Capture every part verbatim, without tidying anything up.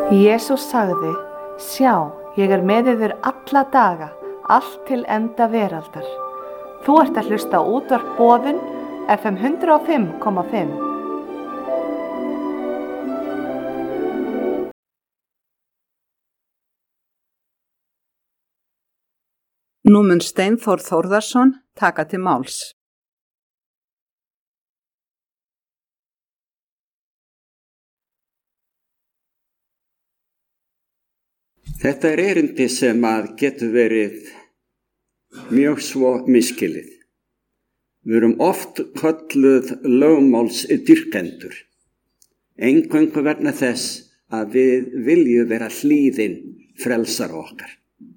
Jesús sagði, sjá, ég er með yður alla daga, allt til enda veraldar. Þú ert að hlusta á útvarp Boðun, F M hundrað og fimm komma fimm. Nú mun Steinþór Þórðarson taka til máls. Þetta er erindi sem að getur verið mjög svo misskilið. Við erum oft kölluð lögmálsdýrkendur, eingöngu vegna þess að við viljum vera hlýðin frelsara okkar.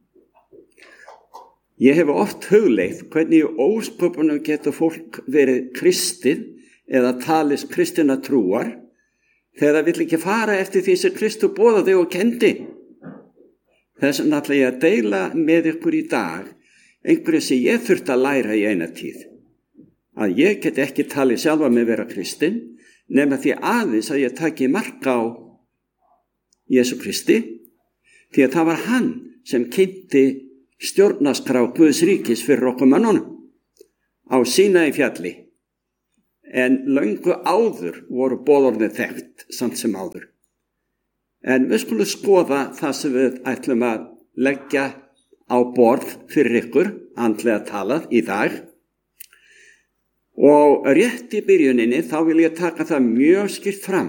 Ég hef oft hugleitt hvernig í ósköpunum getur fólk verið kristið eða talist kristinna trúar þegar það vill ekki fara eftir því sem Kristur boðaði og kendi. Þess vegna ætla ég að deila með ykkur í dag einhverju sem ég þurfti að læra í eina tíð. Að ég get ekki talið sjálfa mig vera kristinn nema því aðeins að ég taki mark á Jesú Kristi, því að það var hann sem kynnti stjórnarskrá Guðs ríkis fyrir okkur mönnunum á Sínaí fjalli. En löngu áður voru boðorðin þekkt samt sem áður. En við skulum skoða það sem við ætlum að leggja á borð fyrir ykkur, andlega talað, í dag. Og rétt í byrjuninni þá vil ég taka það mjög skýrt fram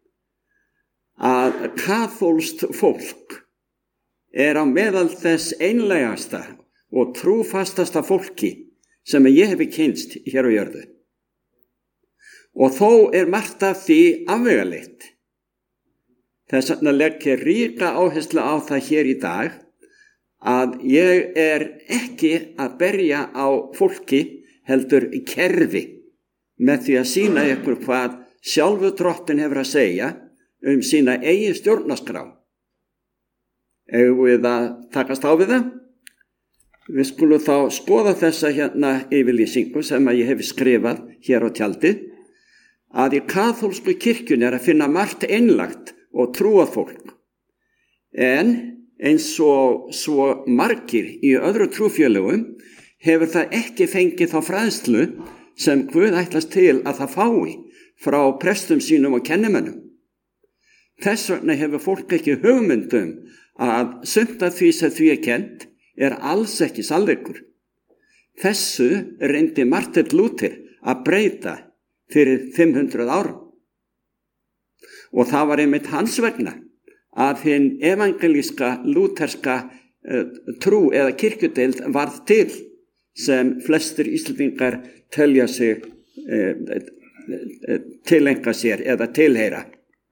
að kaþólskt fólk er á meðal þess einlægasta og trúfastasta fólki sem ég hefi kynnst hér á jörðu. Og þó er margt af því afvegaleitt. Þess vegna legg ég ríka áherslu á það hér í dag að ég er ekki að berja á fólki heldur kerfi með því að sýna ykkur hvað sjálfur Drottinn hefur að segja um sína eigin stjórnarskrá. Eigum við að takast á við það? Við skulum þá skoða þessa hérna yfirlýsingu sem að ég hef skrifað hér á tjaldið, að í kaþólsku kirkjunni er að finna margt einlægt og trúað fólk. En eins og svo margir í öðru trúfélögum hefur það ekki fengið þá fræðslu sem Guð ætlast til að það fái frá prestum sínum og kennimönnum. Þess vegna hefur fólk ekki hugmyndum að sumt af því sem því er kennt er alls ekki sannleikur. Þessu reyndi Marteinn Lúther að breyta fyrir fimm hundruð árum. Og það var einmitt hans vegna að hinn evangelíska lúterska uh, trú eða kirkjudeild varð til sem flestir Íslendingar telja sig uh, uh, tilenga sér eða tilheyra.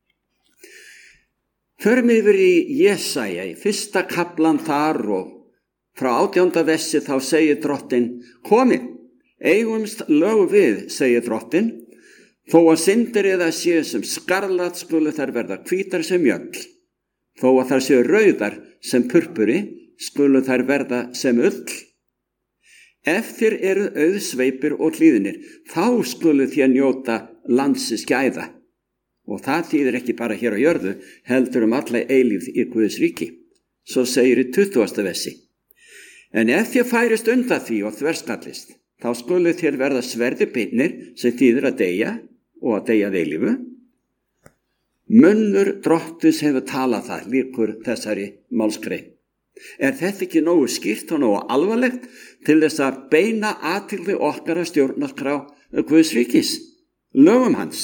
Förum yfir í Jesaja, í fyrsta kaflan þar og frá átjánda versi þá segir Drottinn, komið, eigumst lög við, segir Drottinn, þó að syndir eða séu sem skarlat skulu þær verða hvítar sem mjöll. Þó að þær séu rauðar sem purpuri skulu þær verða sem ull. Ef þér eru auðsveipir og hlýðnir, þá skulu þér njóta landsins gæða. Og það þýðir ekki bara hér á jörðu, heldur um alla eilífð í Guðs ríki. Svo segir í tuttugasta versi. En ef þér færist undan því og þverskallist, þá skulu þér verða sverði beinir sem þýðir að deyja og að deyja eilífu. Munnur Drottins hefur talað það, líkur þessari málsgrein. Er þetta ekki nógu skýrt og nógu alvarlegt til þess að beina athygli okkar að stjórnarskrá Guðs ríkis, lögum hans?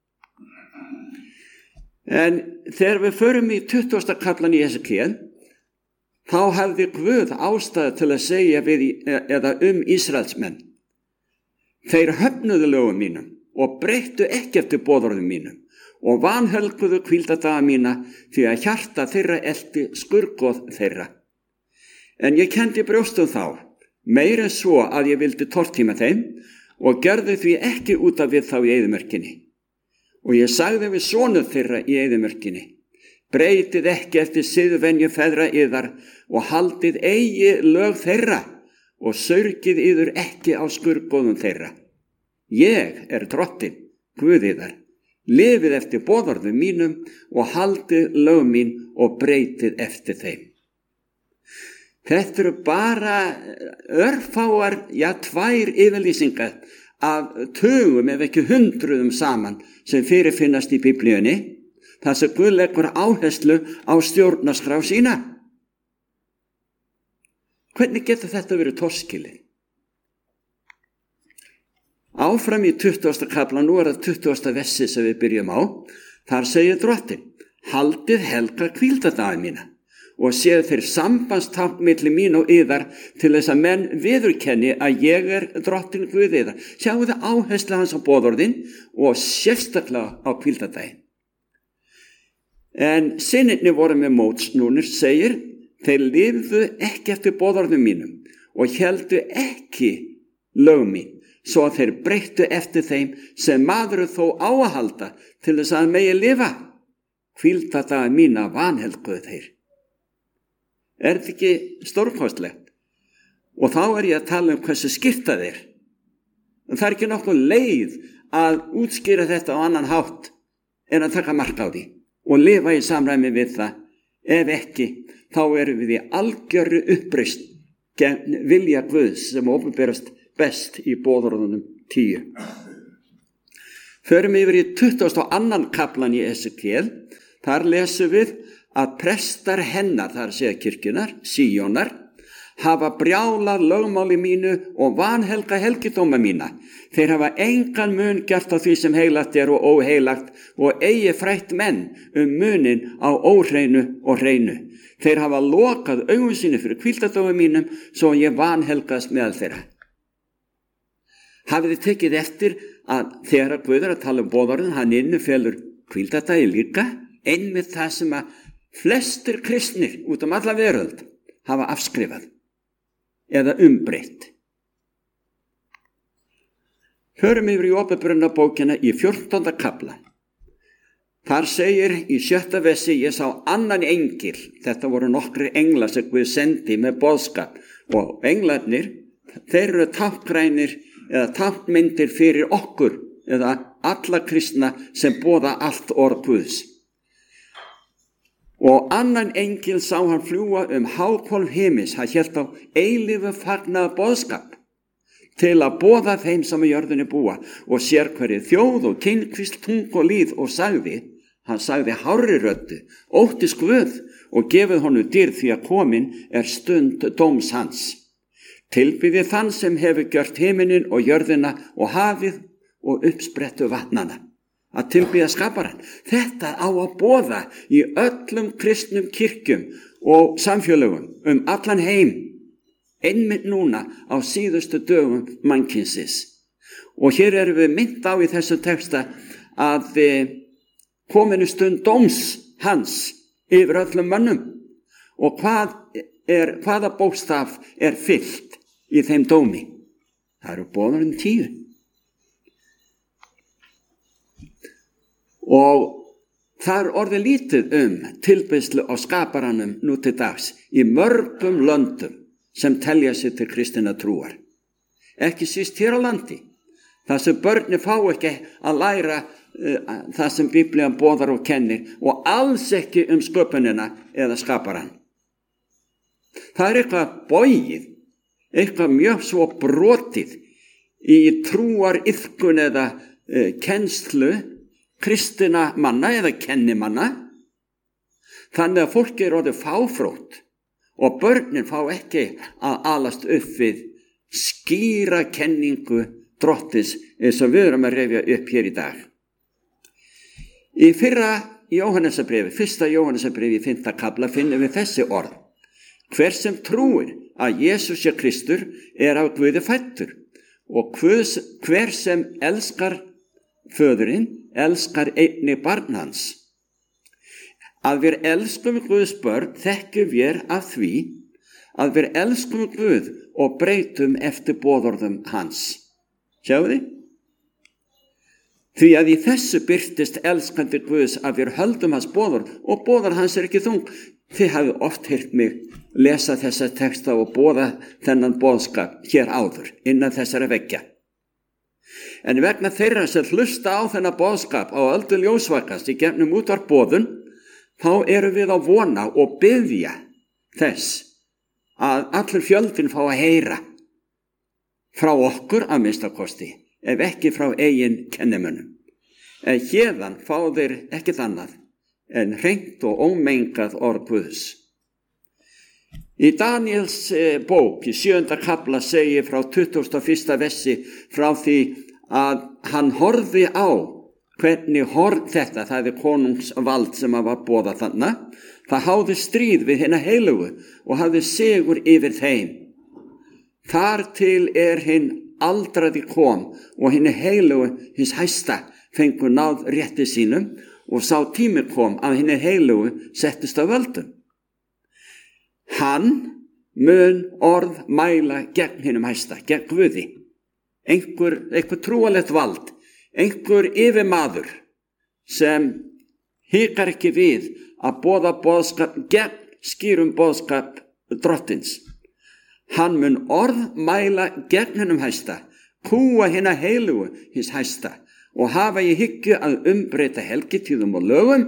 En þegar við förum í tuttugasta kaflan í Esekiel, þá hefði Guð ástæðu til að segja við eða um Ísraelsmenn. Þeir höfnuðu lögum mínum og breyttu ekki eftir boðorðum mínum og vanhelguðu hvíldadaga mína því að hjarta þeirra elti skurgoð þeirra. En ég kenndi brjóstum þá, meira en svo að ég vildi tortíma þeim og gerði því ekki út af við þá í eyðimörkinni. Og ég sagði við sonur þeirra í eyðimörkinni, breytið ekki eftir siðvenju feðra yðar og haldið eigi lög þeirra og saurgið yður ekki á skurgoðum þeirra. Ég er Drottinn, Guð yðar, lifið eftir boðorðum mínum og haldið lög mín og breytið eftir þeim. Þetta eru bara örfáar, já, tvær yfirlýsingar af tugum ef ekki hundruðum saman sem fyrirfinnast í Biblíunni, þar sem Guð leggur áherslu á stjórnarskrá sína. Hvernig getur þetta verið torskilið? Áfram í tuttugasta kafla, nú er það tuttugasta versi sem við byrjum á, þar segir Drottinn: haldið helga hvíldadaga mína og séu þeir sambandstákn milli mín og yðar til þess að menn viðurkenni að ég er Drottinn Guð yðar. Sjáu það áherslu hans á boðorðin og sérstaklega á hvíldadaginn. En sinnirnir voru með mótsnúnir, segir, þeir lifðu ekki eftir boðorðum mínum og héldu ekki lög mín, svo að þeir breyttu eftir þeim sem maður þó á að halda til þess að megi lifa. Hvíldadaga mína vanhelguðu þeir. Er þetta ekki stórkostlegt? Og þá er ég að tala um hversu skipta þeir. En það er ekki nokkuð leið að útskýra þetta á annan hátt en að taka mark á því og lifa í samræmi við það. Ef ekki, þá erum við í algjörru uppreisn gegn vilja Guðs sem opinberast best í boðorðunum tíu. Förum yfir í tuttugasta og annan kaflan í Esekiel. Þar lesum við að prestar hennar, þar segja kirkjunar, Síónar, hafa brjálað lögmáli mínu og vanhelga helgidóma mína. Þeir hafa engan mun gert á því sem heilagt er og óheilagt og eigi frætt menn um munin á óhreinu og hreinu. Þeir hafa lokað augum sínu fyrir hvíldadóma mínum svo ég vanhelgast meðal þeirra. Hafið þið tekið eftir að þegar að Guð er að tala um boðorðin, hann innifelur hvíldadagi líka, einmitt það sem að flestir kristnir út um alla veröld hafa afskrifað eða umbreytt. Hörum yfir í Opinberunarbókina í fjórtánda kafla. Þar segir í sjötta versi: ég sá annan engil. Þetta voru nokkrir englar sem Guð sendi með boðskap og englarnir, þeir eru táknrænir eða táknmyndir fyrir okkur eða alla kristna sem boða allt orð Guðs. Og annan engil sá hann fljúga um háhvolf himins, hann hélt á eilífu fagnaða boðskap til að boða þeim sem á jörðinni búa og sér hverju þjóð og kynkvísl, tung og líð, og sagði, hann sagði hárri röddu: óttist Guð og gefið honum dýrð því að komin er stund dóms hans. Tilbyði þann sem hefur gjört himinin og jörðina og hafið og uppsprettu vatnana. Að tilbyða skaparann. Þetta á að boða í öllum kristnum kirkjum og samfélögum um allan heim, einmitt núna á síðustu dögum mannkynsins. Og hér erum við minnt á í þessu texta að kominu stund dóms hans yfir öllum mönnum. Og hvað er, hvaða bókstaf er fyllt í þeim dómi? Það eru boðorðin tíu. Og það er orðið lítið um tilbeiðslu á skaparanum nú til dags í mörgum löndum sem telja sig til kristinna trúar. Ekki síst hér á landi, þar sem börni fá ekki að læra uh, það sem Biblían boðar og kennir og alls ekki um sköpunina eða skaparan. Það er eitthvað bogið, eitthvað mjög svo brotið í trúariðkun eða uh, kennslu kristina manna eða kennimanna, þannig að fólki er orðið fáfrótt og börnin fá ekki að alast upp við skýra kenningu Drottins eins og við erum að rifja upp hér í dag. Í fyrra Jóhannesarbrefi, fyrsta Jóhannesarbrefi í fimmta kafla finnum við þessi orð: hver sem trúir að Jesús sé Kristur er af Guði fæddur og hver sem elskar föðurinn elskar einnig barn hans. Að við elskum Guðs börn þekkjum við af því að við elskum Guð og breytum eftir boðorðum hans. Sjáu þið? Því að í þessu birtist elskandi Guðs að við höldum hans boðorð og boðorð hans er ekki þung. Þið hafið oft heyrt mig lesa þessa texta og boða þennan boðskap hér áður innan þessara veggja. En vegna þeirra sem hlusta á þennan boðskap á öldu ljósvakast í gegnum útvarpboðun, þá eru við á vona og biðja þess að allur fjöldin fá að heyra frá okkur að minnstakosti, ef ekki frá eigin kennimönnum. En héðan fá þeir ekkert annað en hreint og ómengað orð Guðs. Í Daníels bók, í sjöunda kafla, segir frá tuttugasta og fyrsta versi frá því að hann horfði á hvernig horf þetta, það er konungsvald sem að var boðað þarna, það háði stríð við hina heilugu og hafði sigur yfir þeim. Þar til er hinn aldraði kom og hinn heilugu hins hæsta fengur náð rétti sínum og sá tími kom að hinn heilugu settist á völdum. Hann mun orð mæla gegn hinnum hæsta, gegn Guði. Einhver, einhver trúalegt vald, einhver yfirmaður sem hikar ekki við að boða boðskap gegn skýrum boðskap drottins. Hann mun orð mæla gegn hinnum hæsta, kúa hinna heilugu hins hæsta og hafa í hyggju að umbreyta helgitíðum og lögum.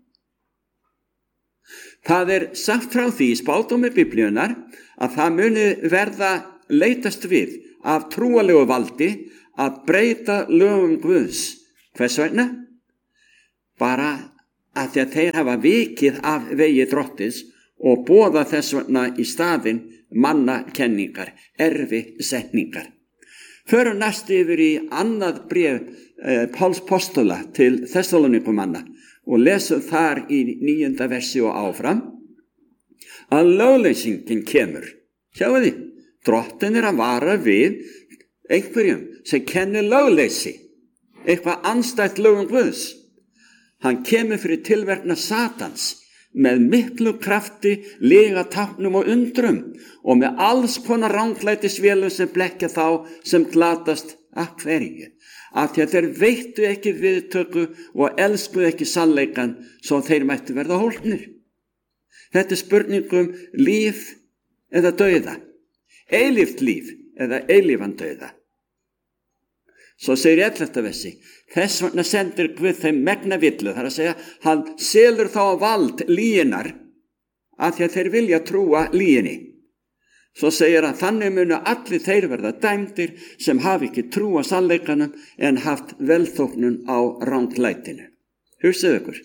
Það er sagt frá því í spádómi Biblíunnar að það muni verða leitast við af trúalegu valdi að breyta lögum Guðs. Hvers vegna? Bara að því að þeir hafa vikið af vegi drottins og boða þess vegna í staðinn mannakenningar, erfi setningar. Förum næst yfir í annað bréf eh, Páls postula til Þessalónikumanna og lesum þar í níunda versi og áfram að lögleysingin kemur. Sjáu því, drottin er að vara við einhverjum sem kennir lögleysi, eitthvað andstætt lögum Guðs. Hann kemur fyrir tilverkna Satans með miklu krafti, lega táknum og undrum og með alls konar ranglætisvélum sem blekkja þá sem glatast af hverju. Af því að þeir veittu ekki viðtöku og elskuðu ekki sannleikan svo þeir mættu verða hólpnir. Þetta er spurningum líf eða dauða, eilíft líf eða eilífan dauða. Svo segir í ellefta versi, þess vegna sendir Guð þeim megna villu, þar að segja, hann selur þá á vald lýginar að því að þeir vilja trúa lýginni. Svo segir hann, þannig munu allir þeir verða dæmdir sem hafi ekki trúa sannleikanum en haft velþóknun á ranglætinu. Hugsið ykkur.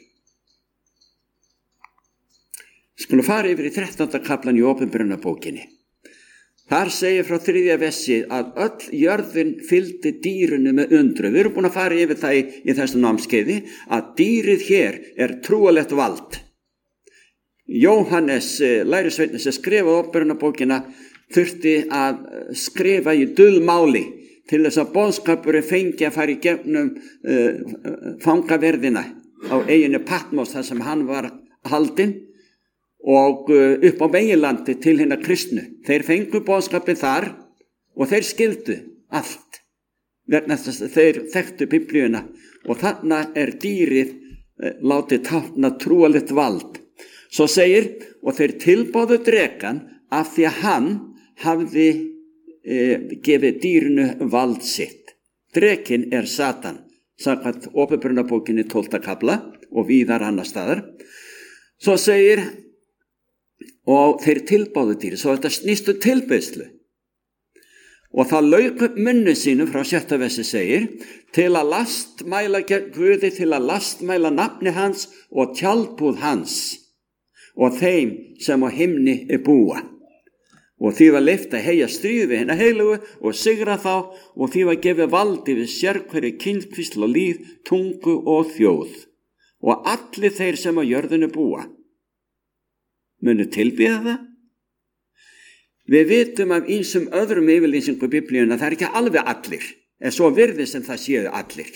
Skulum fara yfir í þrettánda kaflan í Opinberunarbókinni. Þar segir frá þriðja versi að öll jörðin fylgdi dýrinu með undru. Við erum búin að fara yfir það í, í þessu námskeiði að dýrið hér er trúalegt vald. Jóhannes, lærisveitni sem skrifaði Opinberunarbókina, þurfti að skrifa í dulmáli til þess að boðskapurinn fengi að fara í gegnum uh, fangaverðina á eyjunni Patmos þar sem hann var haldinn og upp á meginlandi til hinna kristnu. Þeir fengu boðskapið þar og þeir skildu allt vegna þess að þeir þekktu Biblíuna og þarna er dýrið látið tákna trúalegt vald. Svo segir, og þeir tilbáðu drekan af því að hann hafði e, gefið dýrinu vald sitt. Drekin er Satan, samkvæmt Opinberunarbókinni tólfta kafla og víðar annar staðar. Svo segir, og þeir tilbáðu dýri, svo þetta snýstu tilbeiðslu. Og það lauk upp munnu sínu frá sjötta versi segir, til að lastmæla gegn Guði, til að lastmæla nafni hans og tjaldbúð hans og þeim sem á himni er búa. Og því var leyft að heyja stríð við hina heilugu og sigra þá og því var gefið valdi við sérhverju kynskvísl og líð, tungu og þjóð. Og allir þeir sem á jörðinu búa munu tilbýða það. Við vitum af ýmsum öðrum yfirlýsingu Biblíuna að það er ekki alveg allir, en svo virðist sem það séu allir.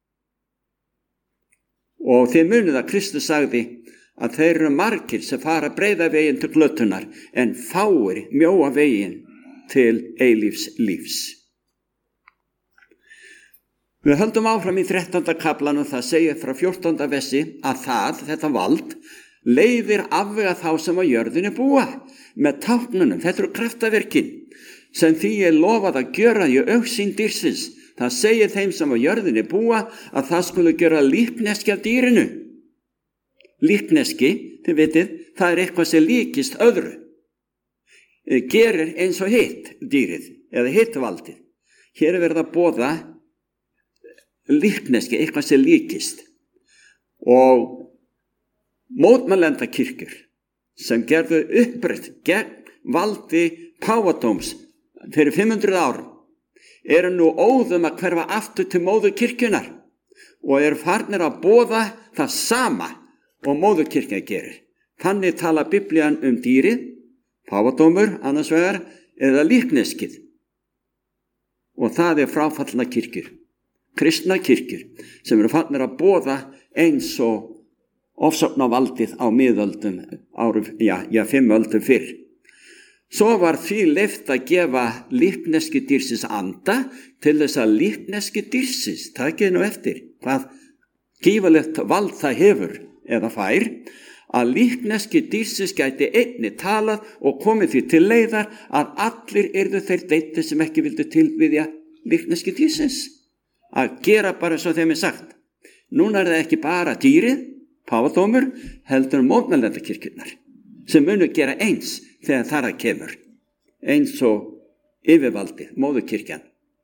Og þið munið að Kristus sagði að þeir eru margir sem fara breiða veginn til glötunar en fáir mjóa veginn til eilífs lífs. Við höldum áfram í þrettánda kaflan og það segir frá fjórtánda versi að það, þetta vald, leiðir afvega þá sem á jörðinu búa með táknunum. Þetta eru kraftaverkin sem því er lofað að gjöra í augsýn dýrsins Það segir þeim sem á jörðinni búa að það skulu gera líkneski af dýrinu. Líkneski, þið vitið, það er eitthvað sem líkist öðru. Gerir eins og hitt dýrið eða hitt valdið. Hér er verið að boða líkneski, eitthvað sem líkist. Og mótmælenda kirkjur sem gerðu upprætt gegn valdi páfadóms fyrir fimm hundruð árum eru nú óðum að hverfa aftur til móður kirkjunar og eru farnir að boða það sama og móður kirkja gerir. Þannig tala Biblían um dýrið, páfadómur annars vegar, eða líkneskið. Og það er fráfallna kirkjur, kristna kirkjur, sem eru farnir að boða eins og ofsóknarvaldið á miðöldum árum, já, já, fimm öldum fyrr. Svo var því leyft að gefa líkneski dýrsins anda til þess að líkneski dýrsins, takið nú eftir, hvað gífurlegt vald það hefur eða fær, að líkneski dýrsins gæti einni talað og komið því til leiðar að allir yrðu þeir deyti sem ekki vildu tilbiðja líkneski dýrsins. Að gera bara svo þeim er sagt. Núna er það ekki bara dýrið, páfadómur, heldur mótmælenda kirkjurnar, sem munu gera eins þegar þar að kemur, eins og yfirvaldið, móðurkirkjan.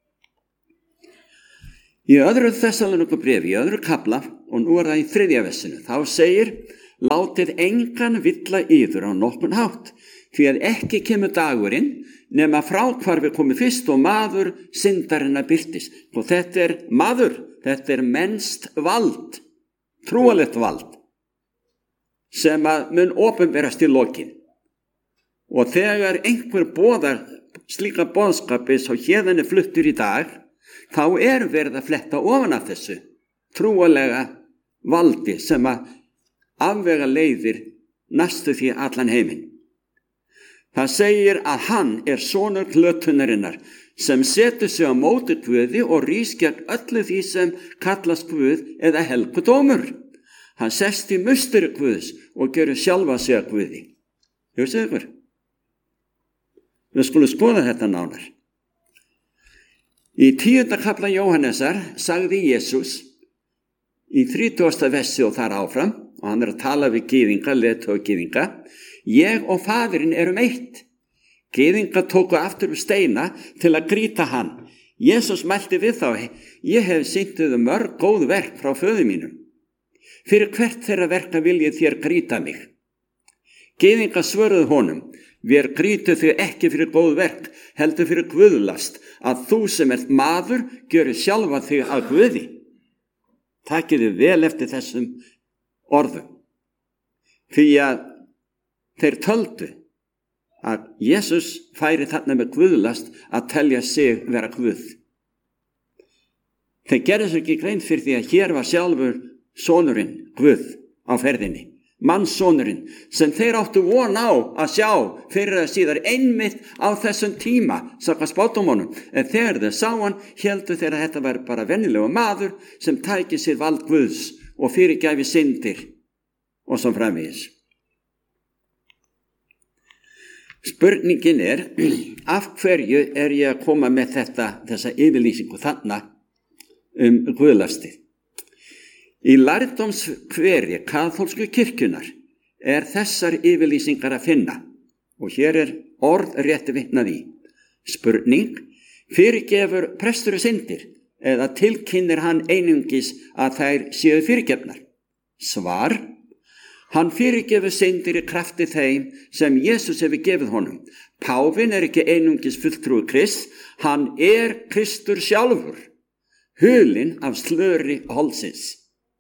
Í öðru Þessaloníku bréfi, í öðru kafla, og nú er það í þriðja vessinu, þá segir: látið engan villa yður á nokkurn hátt, því að ekki kemur dagurinn nema fráhvarfi komi fyrst og maður syndarinnar birtist. Og þetta er maður, þetta er mennst vald, trúalegt vald, sem að mun opinberast í lokin. Og þegar einhver boðar slíka boðskapi svo hérðan er fluttur í dag, þá er verið að fletta ofan af þessu trúalega valdi sem að afvega leiðir næstu því allan heiminn. Það segir að hann er sonur glötunarinnar sem setur sig á móti Guði og rís gegn öllu því sem kallast Guð eða helgudómur. Hann sest í musteri Guðs og gerur sjálfa sig að Guði. Hjósið ykkur? Við skulum skoða þetta nánar. Í tíunda kafla Jóhannesar sagði Jesús í þrítugasta versi og þar áfram, og hann er að tala við gyðinga, leiðtoga gyðinga: ég og faðirinn erum eitt. Gyðinga tóku aftur við steina til að grýta hann. Jesús mælti við þá: ég hef sýnt þér mörg góð verk frá föður mínum. Fyrir hvert þeirra verka viljið þér grýta mig? Gyðinga svöruðu honum: við grýtu þig ekki fyrir góð verk, heldur fyrir guðlast, að þú sem ert maður gjörir sjálfa þig að Guði. Takið þið vel eftir þessum orðum. Því að þeir töldu að Jesús færi þarna með guðlast að telja sig vera Guð. Þeir gerðu sér ekki grein fyrir því að hér var sjálfur sonurinn Guð á ferðinni, mannssonurinn, sem þeir áttu von á að sjá fyrir að síðar einmitt á þessum tíma, samkvæmt spádómunum. En þegar þeir sá hann, héldu þeir að þetta var bara venjulegu maður sem tæki sér vald Guðs og fyrirgæfi syndir og svo framvegis. Spurningin er, af hverju er ég að koma með þetta, þessa yfirlýsingu þarna um guðlastið? Í lærdómskveri kaþólsku kirkjunar er þessar yfirlýsingar að finna, og hér er orð rétt vitnað í. Spurning: fyrirgefur prestur syndir eða tilkynnir hann einungis að þær séu fyrirgefnar? Svar: hann fyrirgefur syndir í krafti þeim sem Jesús hefur gefið honum. Páfinn er ekki einungis fulltrúi Krists, hann er Kristur sjálfur, hulinn af slöri holdsins.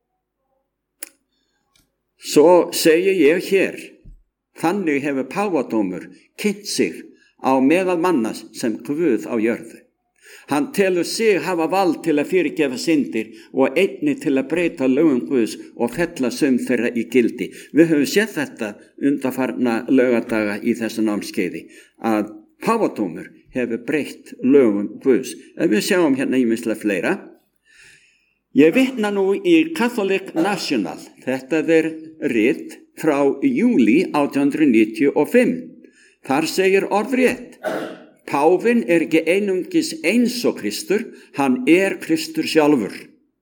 Svo segi ég hér, þannig hefur páfadómur kynnt sig á meðal manna sem Guð á jörðu. Hann telur sig hafa vald til að fyrirgefa syndir og einnig til að breyta lögum Guðs og fella sum þeirra í gildi. Við höfum séð þetta undanfarna laugardaga í þessu námskeiði, að páfadómur hefur breytt lögum Guðs. Ef við sjáum hérna ýmislega fleira. Ég vitna nú í Catholic National, þetta er rit frá júlí átján hundruð níutíu og fimm. Þar segir orðrétt: Páfinn er ekki einungis eins og Kristur, hann er Kristur sjálfur.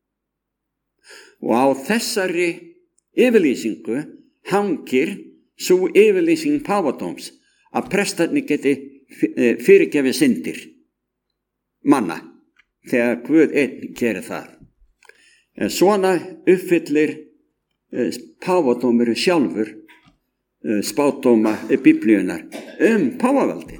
Og á þessari yfirlýsingu hangir sú yfirlýsing páfadóms að prestarnir geti fyrirgefið syndir manna þegar Guð einn gerir það. En svona uppfyllir páfadómur sjálfur spádóma biblíunar um páfaveldi.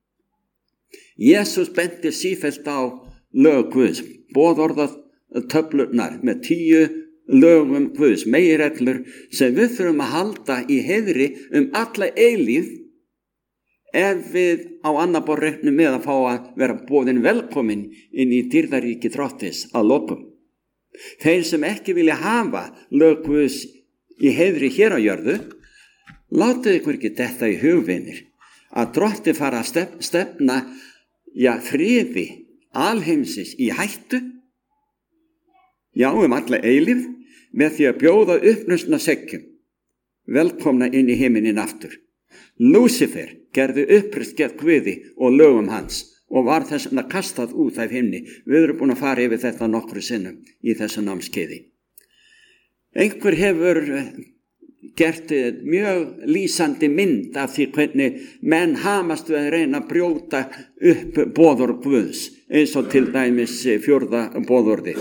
Jesús bentir sífellt á lög Guðs, boðorðað töflurnar með tíu lögum Guðs, meginreglur sem við þurfum að halda í heiðri um alla eilíð ef við á annað borð reiknum með að fá að vera boðin velkomin inn í dýrðaríki Drottins að lokum. Þeir sem ekki vilja hafa lög Guðs í heiðri hér á jörðu, látið ykkur ekki detta í hugvinir að Drottinn fara að stef, stefna já, friði alheimsins í hættu, já, um alla eilífð, með því að bjóða uppnusna seggjum velkomna inn í himinin aftur. Lúsifer gerði uppreist gegn Guði og lögum hans og var þess vegna kastað út af himni. Við erum búin að fara yfir þetta nokkru sinnum í þessu námskeiði. Einhver hefur gert mjög lýsandi mynd af því hvernig menn hamast við að reyna að brjóta upp boðorð Guðs, eins og til dæmis fjórða boðorði.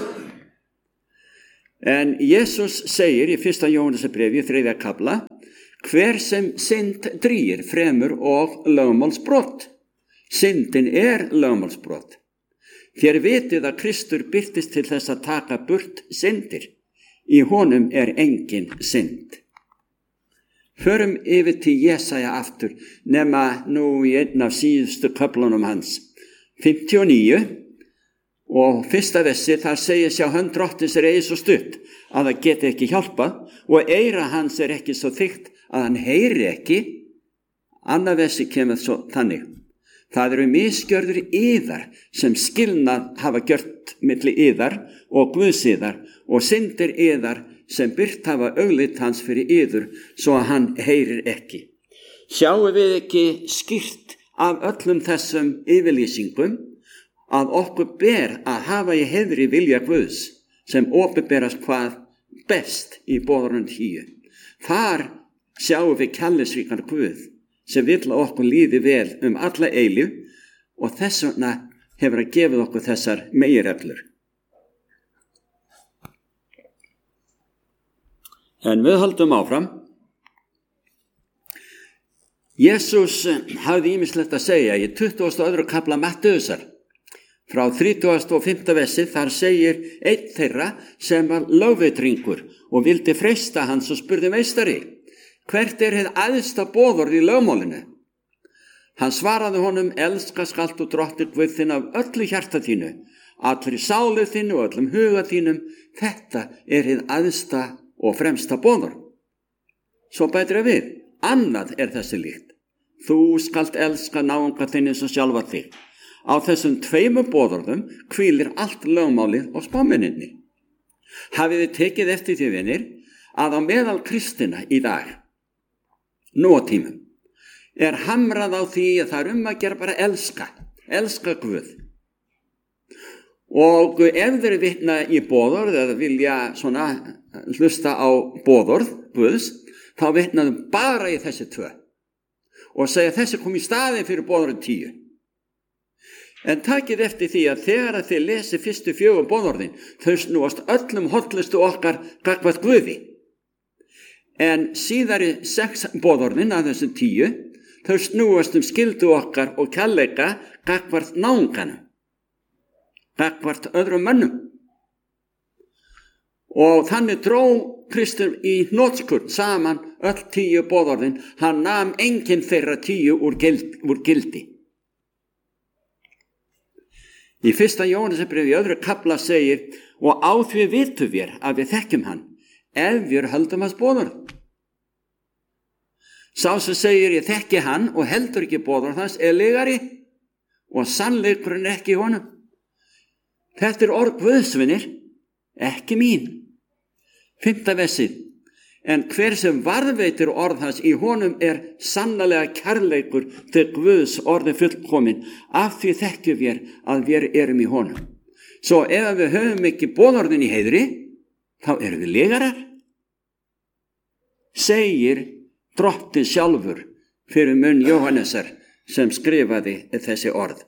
En Jesús segir í fyrsta Jóhannesarbréfi, þriðja kafla, hver sem synd drýgir fremur og lögmálsbrot. Syndin er lögmálsbrot. Þér vitið að Kristur birtist til þess að taka burt syndir. Í honum er engin synd. Förum yfir til Jesaja aftur, nema nú í einn af síðustu köflunum hans, fimmtíu og níu, og fyrsta versi þar segir sjá hönd Drottins er eigi svo stutt að það geti ekki hjálpað og eyra hans er ekki svo þykkt að hann heyri ekki. Annað versi kemur svo þannig. Það eru misgjörður yðar sem skilnað hafa gjört milli yðar og Guðs yðar og syndir yðar sem byrt hafa auglit hans fyrir yður svo að hann heyrir ekki. Sjáum við ekki skýrt af öllum þessum yfirlýsingum að okkur ber að hafa í heiðri vilja Guðs sem opinberast hvað best í boðorðum tíu. Þar sjáum við kærleiksríkan Guð sem vill að okkur líði vel um alla eilíf og þess vegna hefur að gefið okkur þessar meginreglur. En við höldum áfram. Jesús hafði ýmislegt að segja í tuttugasta og öðrum kafla Mattheusar. Frá þrítugasta og fimmta versi þar segir einn þeirra sem var lögveitringur og vildi freista hans og spurði meistari, hvert er hið æðsta boðorð í lögmálinu? Hann svaraði honum, elska skalt þú Drottinn Guð þinn af öllu hjarta þínu, allri sálu þínu og öllum huga þínum, þetta er hið æðsta og fremsta boðorð. Svo bætir við, annað er þessi líkt, þú skalt elska náunga þinn eins og sjálfa þig. Á þessum tveimur boðorðum hvílir allt lögmálið og spámenninni. Hafið þið tekið eftir því vinir að á meðal kristina í dag, nú á tímum, er hamrað á því að það er um að gera bara elska, elska Guð. Og ef þeir vitna í boðorð eða vilja svona hlusta á boðorð Guðs, þá vitnaðum bara í þessi tvö og segja þessi kom í staðin fyrir boðorðin tíu. En takið eftir því að þegar að þið lesi fyrstu fjögur boðorðin, þau snúast öllum hollustu okkar gagnvart Guði. En síðari sex boðorðin af þessum tíu, þau snúast um skyldu okkar og kærleika gagnvart náunganum, gagnvart öðrum mönnum. Og þannig dró Kristur í hnotskurn saman öll tíu boðorðin, hann nam enginn þeirra tíu úr gildi. Úr gildi. Í fyrsta Jóhannesarbréfi í öðru kafla segir, og á því vitum við að við þekkjum hann, ef við höldum hans boðorð. Sá sem segir ég þekki hann og heldur ekki boðorð hans er legari og sannleikurinn er ekki í honum. Þetta er orð Guðs, vinir, ekki mín. Fimmta versið. en hver sem varðveitir orð hans, í honum er sannarlega kærleikur til Guðs orði fullkomin, af því þekkjum við að við erum í honum. Svo ef við höfum ekki boðorðin í heiðri, þá erum við legarar, segir Drottinn sjálfur fyrir munn Jóhannesar sem skrifaði þessi orð.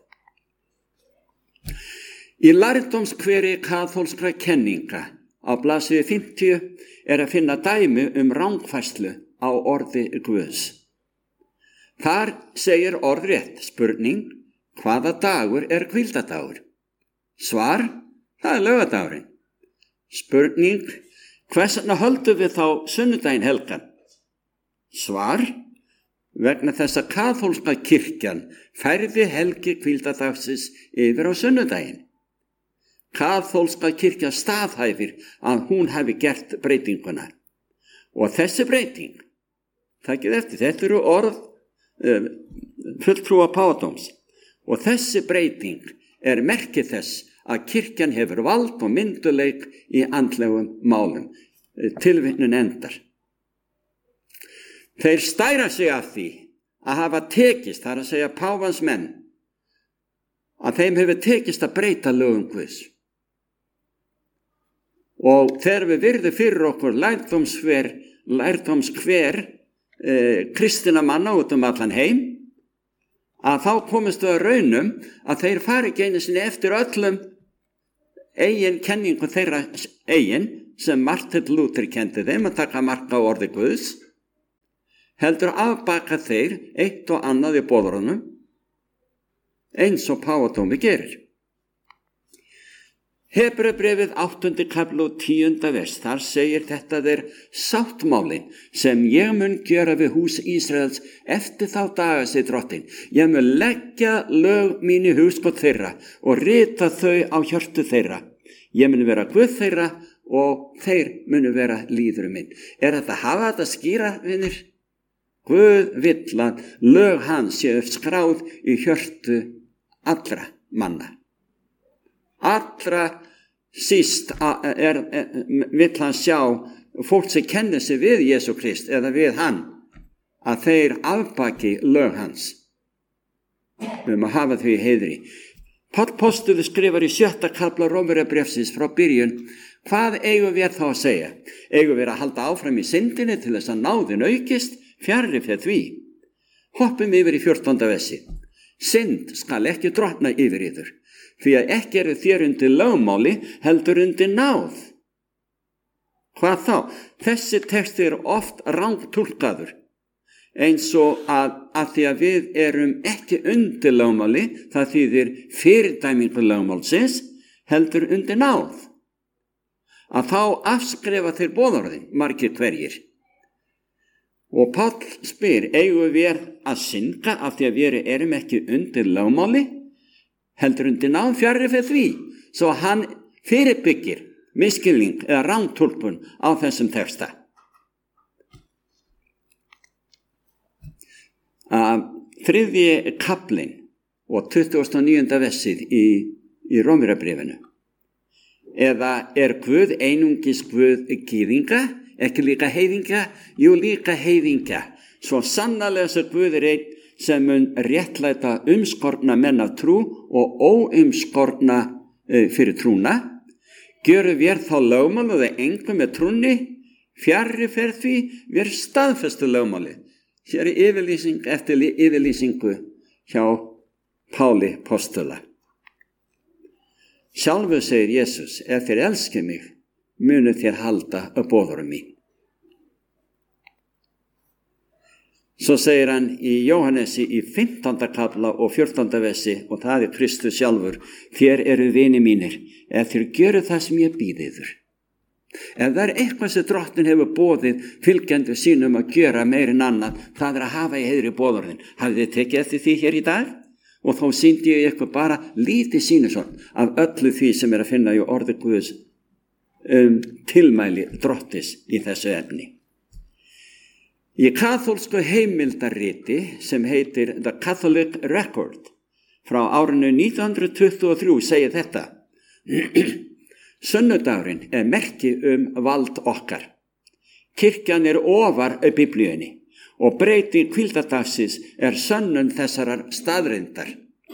Í lærdómskveri kaþólskra kenninga á blaðsíðu fimmtíu er að finna dæmi um rangfærslu á orði Guðs. Þar segir orðrétt spurning, hvaða dagur er hvíldadagur? Svar, það er laugardagurinn. Spurning, hvers vegna höldum við þá sunnudaginn helgan? Svar, vegna þess að kaþólska kirkjan færði helgi hvíldadagsins yfir á sunnudaginn. Kaþólska kirkja staðhæfir að hún hafi gert breytinguna. Og þessi breyting, takið eftir, þetta eru orð uh, fulltrúa páfadóms, og þessi breyting er merkið þess að kirkjan hefur vald og mynduleik í andlegum málum. Tilvitnun endar. Þeir stæra sig af því að hafa tekist, það er að segja páfans menn, að þeim hefur tekist að breyta lögum Guðs. Og þegar við virðum fyrir okkur lærdómshver, lærdómshver eh, kristina manna út um allan heim, að þá komist við að raunum að þeir fari ekki einu sinni eftir öllum eigin kenningu þeirra eigin, sem Martin Luther kendi þeim að taka mark á orði Guðs, heldur afbaka þeir eitt og annað í boðorðunum, eins og páfadómi gerir. Hebreubréfið áttundi kafli og tíunda vers, þar segir þetta er sáttmálin sem ég mun gera við hús Ísraels eftir þá daga, segir Drottinn. Ég mun leggja lög mín í hugskot þeirra og rita þau á hjörtu þeirra. Ég mun vera Guð þeirra og þeir munu vera líður minn. Er þetta hafa þetta skýra, vinir? Guð vill að lög hans séu skráð í hjörtu allra manna. Allra síst er, er, vill hann sjá fólk sem kennir sig við Jesú Krist eða við hann, að þeir afbaki lög hans. Við höfum að hafa þau í heiðri. Páll postuli skrifar í sjötta kafla Rómverjabréfsins frá byrjun, hvað eigum við þá að segja? Eigum við að halda áfram í syndinni til þess að náðin aukist? Fjarri fyrir því. Hoppum yfir í fjórtánda versi. Synd skal ekki drottna yfir yður, því að ekki eru þér undir lögmáli, heldur undir náð. Hvað þá? Þessi texti er oft rangtúlkaður, eins og að, að því að við erum ekki undir lögmáli, það þýðir fyrirdæmingu lögmálsins, heldur undir náð. Að þá afskrifa þeir boðorðin, margir hverjir. Og Páll spyr, eigum við að synga af því að við erum ekki undir lögmáli, heldur undir náð, fjarri fyrir því, svo hann fyrirbyggir misskilning eða rangtúlkun á þessum texta. Að þriðji kaflinn og tuttugasta og níunda versið í, í Rómverjabréfinu. Eða er Guð einungis Guð gyðinga, ekki líka heiðinga? Jú, líka heiðinga. Svo sannarlega sem Guð er einn sem mun réttlæta umskorna menn af trú og óumskorna e, fyrir trúna. Gjörum við þá lögmál og það engum með trúnni, fjarri fyrir því, við staðfestu lögmáli. Hér er yfirlýsing eftir yfirlýsingu hjá Páli postula. Sjálfur segir Jesús, ef þér elskið mig, munu þér halda að boðorðum mín. Svo segir hann í Jóhannesi í fimmtánda kafla og fjórtánda versi, og það er Kristus sjálfur, þér eru vini mínir, ef þér gjöru það sem ég býði yður. Ef það er eitthvað sem Drottinn hefur boðið fylgjendur sínum að gjöra meir en annað, það er að hafa í heiðri boðorðin. Hafið þið tekið eftir því hér í dag? Og þá sýndi ég ykkur bara lítið sýnusón af öllu því sem er að finna í orði Guðs um, tilmæli Drottis í þessu efni. Í kaþólsku heimildarriti sem heitir The Catholic Record frá árinu nítján hundruð tuttugu og þrjú segir þetta. Sunnudagurinn er merki um vald okkar. Kirkjan er ofar biblíunni og breyting hvíldardagsins er sönnun þessarar staðreyndar.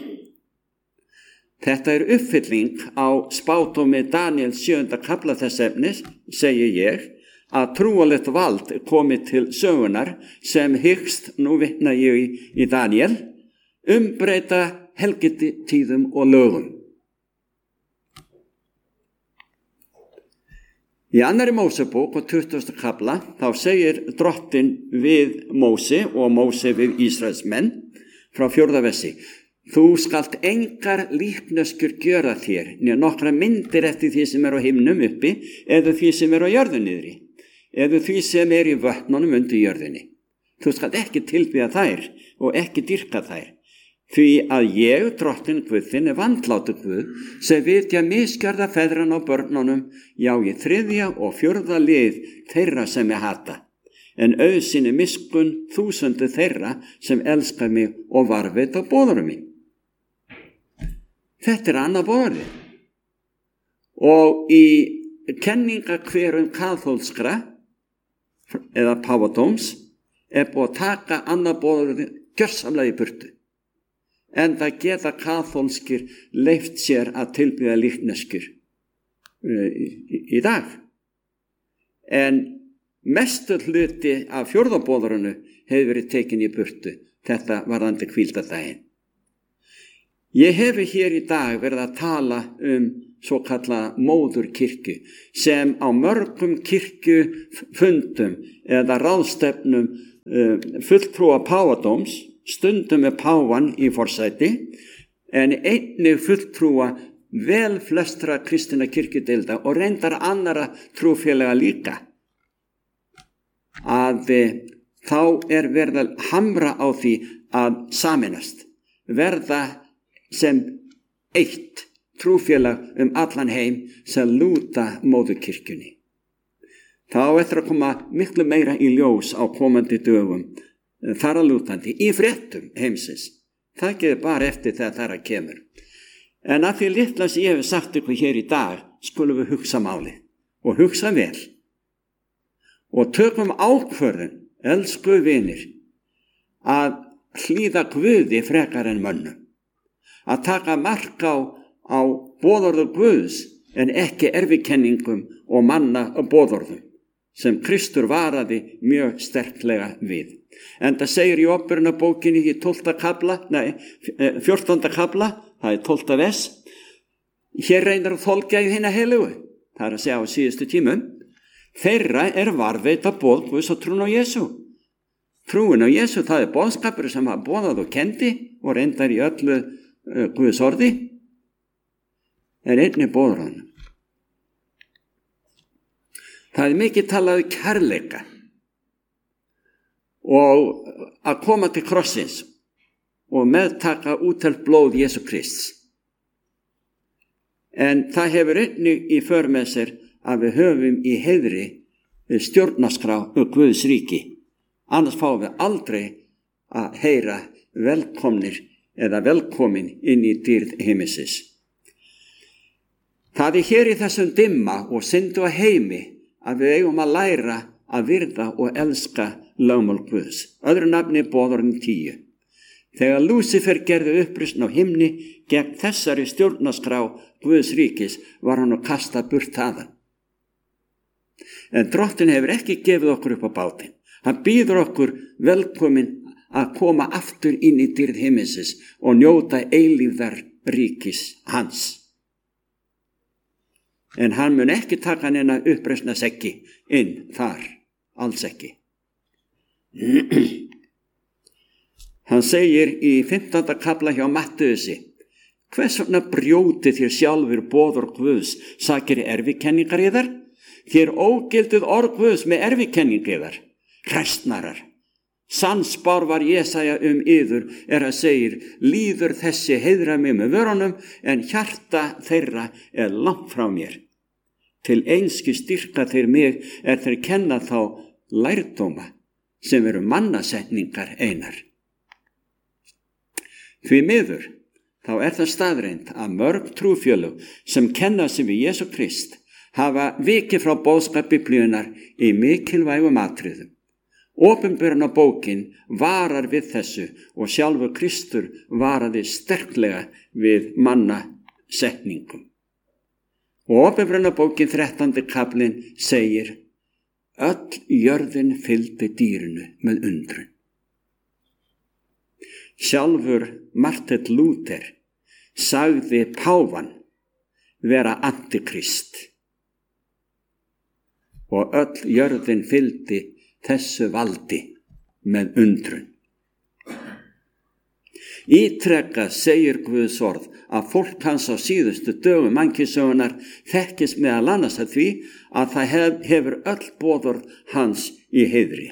Þetta er uppfylling á spádómi Daniel sjöunda kafla þess efnis, segi ég, að trúalegt vald komi til sögunar sem hyggst, nú vitna ég í, í Daniel, umbreyta helgitíðum og lögum. Í annarri Mósebók og tuttugasta kafla þá segir drottinn við Móse og Móse við Ísraelsmenn frá fjórða versi: Þú skalt engar líkneskjur gjöra þér, né nokkra myndir eftir því sem er á himnum uppi, eða því sem er á jörðu niðri, eða því sem er í vötnunum undir jörðinni. Þú skalt ekki tilbiðja þær og ekki dýrka þær, því að ég, drottinn Guð þinn, er vandlátur Guð, sem vitja misgjörða feðran á börnunum, já í þriðja og fjórða lið þeirra sem ég hata, en auðsinni miskun þúsundu þeirra sem elskar mig og varveit á boðurum mín. Þetta er annað boðorðið. Og í kenningakverum kaþólskra eða páfadóms er búið að taka annað boðorðið gjörsamlega í burtu. En það geta kaþólskir leyft sér að tilbiðja líkneskjur í, í, í dag. En mestur hluti af fjórða boðorðinu hefur verið tekin í burtu, þetta varðandi hvíldardaginn. Ég hefi hér í dag verið að tala um svo kalla móðurkirkju sem á mörgum kirkjufundum eða ráðstefnum uh, fulltrúa páfadóms, stundum með páfan í forsæti, en einnig fulltrúa vel flestra kristinna kirkjudeilda og reyndar annara trúfélaga líka, að e, þá er verið að hamra á því að sameinast, verða sem eitt trúfélag um allan heim sem lúta móðurkirkjunni. Þá eftir að koma miklu meira í ljós á komandi dögum, þar að lútandi, í fréttum heimsins. Það getur bara eftir þegar það er að kemur. En að því litla sem ég hef sagt ykkur hér í dag, skulum við hugsa málið og hugsa vel. Og tökum ákvörðun, elsku vinir, að hlýða Guði frekar en mönnum. Að taka mark á, á boðorðu Guðs en ekki erfikenningum og manna boðorðum sem Kristur varaði mjög sterklega við. En það segir í Opinberunarbókinni í tólfta kafla, nei, fjórtánda kafla, það er tólfta vers, hér reynir að þolgja í hina heilugu, það er að segja á síðustu tímum, þeirra er varveita boð Guðs og trún á Jesú. Trúin á Jesú, það er boðskapur sem hann boðað og kendi og reyndar í öllu uh, Guðs orði, en einnig boður hann. Það er mikið talað um kærleika og að koma til krossins og meðtaka útelt blóð Jesú Krists. En það hefur einnig í för með sér að við höfum í heiðri stjórnarskrá Guðs ríki. Annars fáum við aldrei að heyra velkomnir eða velkomin inn í dýrð himmisins. Það er hér í þessum dimma og syndu að heimi að við eigum að læra að virða og elska lögmál Guðs. Öðru nafni boðorðin tíu. Þegar Lúsifer gerði uppreisn á himni gegn þessari stjórnarskrá Guðs ríkis var hann að kasta burt þaðan. En drottinn hefur ekki gefið okkur upp á bátinn. Hann býður okkur velkomin að koma aftur inn í dýrð himmisins og njóta eilífðar ríkis hans. En hann mun ekki taka neina uppreisna sekki inn þar, alls ekki. Hann segir í fimmtánda kafla hjá Mattheusi: Hvers vegna brjótið þér sjálfur boðorð Guðs, sakir erfikenningar yðar? Þér ógilduð orð Guðs með erfikenningar yðar, hræstnarar. Sannspár var Jesaja um yður er að segir: líður þessi heiðra mig með vörunum, en hjarta þeirra er langt frá mér. Til einski styrka þeir mig er þeir kenna þá lærdóma sem eru mannasetningar einar. Því miður, þá er það staðreynd að mörg trúfélög sem kenna sig við Jesú Krist hafa vikið frá boðskap Biblíunnar í mikilvægum atriðum. Opinberuna bókin varar við þessu og sjálfur Kristur varaði sterklega við mannasetningum. Og opinberuna bókin þrettándi kaflinn segir: öll jörðin fylgdi dýrinu með undrun. Sjálfur Martin Luther sagði páfann vera antikrist og öll jörðin fylgdi þessu valdi með undrun. Ítrekað segir Guðs orð að fólk hans á síðustu dögum mannkynssögunnar þekkist meðal annars að því að það hef, hefur öll boðorð hans í heiðri.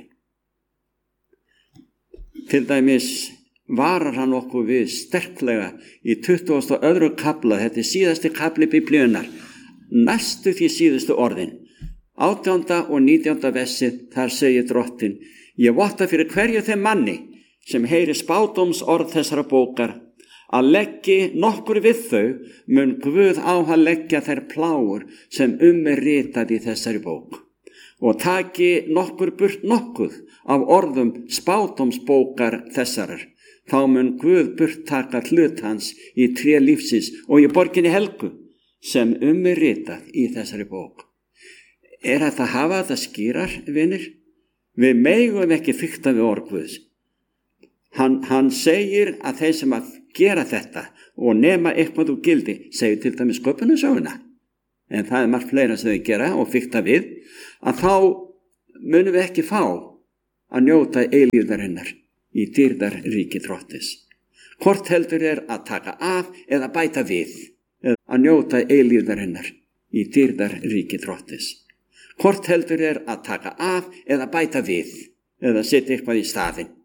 Til dæmis varar hann okkur við sterklega í tuttugasta og öðrum kafla, þetta er síðasti kafli Biblíunnar, næstu því síðustu orðin. átjánda og nítjánda versið, þar segir Drottinn: ég votta fyrir hverju þeim manni sem heyri spádóms orð þessara bókar, að leggi nokkur við þau, mun Guð á að leggja þær plágur sem um er ritað í þessari bók, og taki nokkur burt nokkuð af orðum spádómsbókar þessarar, þá mun Guð burt taka hlut hans í tré lífsins og í borginni helgu sem um er ritað í þessari bók. Er þetta að hafa þetta skýrar, vinir? Við megum ekki fikta við orð Guðs. Hann, hann segir að þeir sem að gera þetta og nema eitthvað úr gildi, segir til dæmis sköpunarsöguna, en það er margt fleira sem þau gera og fikta við, að þá munum við ekki fá að njóta eilífðarinnar í dýrðarríki Drottins. Hvort heldur er að taka af eða bæta við, eða að njóta eilífðarinnar í dýrðarríki Drottins. Hvort heldur er að taka af eða bæta við, eða setja eitthvað í staðinn.